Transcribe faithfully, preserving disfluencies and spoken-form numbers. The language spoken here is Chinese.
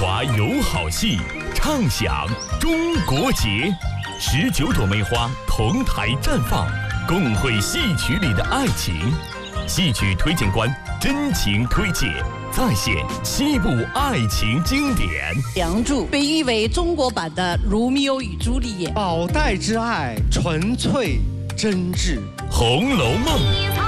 华有好戏，畅享中国节。十九朵梅花同台绽放，共绘戏曲里的爱情。戏曲推荐官真情推介，再现七部爱情经典。 《梁祝》被誉为中国版的《罗密欧与朱丽叶》， 宝黛之爱纯粹真挚，《 红楼梦》